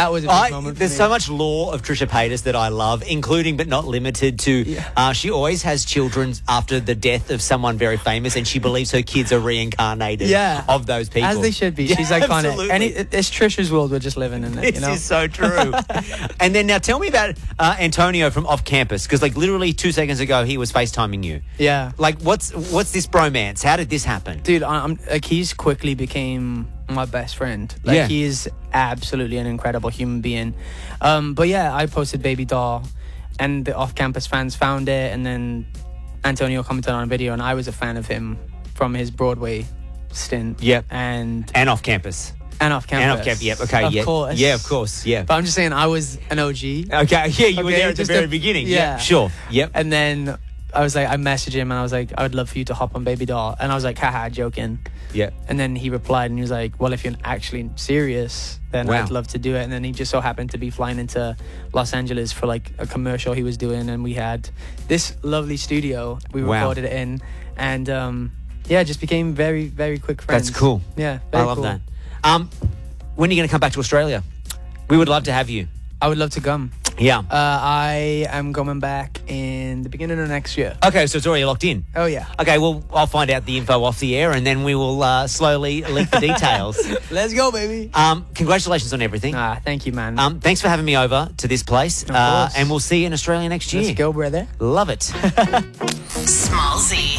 That was a big moment for There's me. so much lore of Trisha Paytas that I love, including but not limited to, she always has children after the death of someone very famous, and she believes her kids are reincarnated of those people. As they should be. She's iconic. Absolutely. And it's Trisha's world. We're just living in it, This is so true. And then now tell me about Antonio from Off Campus, because like literally 2 seconds ago he was FaceTiming you. Yeah. Like what's this bromance? How did this happen? Dude, I'm like, he's quickly became my best friend. Like, he is absolutely an incredible human being. But yeah, I posted Baby Doll, and the off-campus fans found it, and then Antonio commented on a video, and I was a fan of him from his Broadway stint. Yep. And Off Campus. And Off Campus. And Off Campus, yep, okay, Of course. Yeah, of course, yeah. But I'm just saying, I was an OG. Okay, yeah, you were there at the very beginning. Yeah, sure, yep. And then I was like, I messaged him, and I was like, I would love for you to hop on Baby Doll. And I was like, haha, joking. Yeah. And then he replied, and he was like, well, if you're actually serious, then I'd love to do it. And then he just so happened to be flying into Los Angeles for like a commercial he was doing, and we had this lovely studio we recorded it in, and just became very, very quick friends. That's cool. Yeah, I love that. When are you going to come back to Australia? We would love to have you. I would love to come. Yeah. I am coming back in the beginning of next year. Okay, so it's already locked in. Oh, yeah. Okay, well, I'll find out the info off the air, and then we will slowly leak the details. Let's go, baby. Congratulations on everything. Thank you, man. Thanks for having me over to this place. Of course. And we'll see you in Australia next year. Let's go, brother. Love it. Smallzy.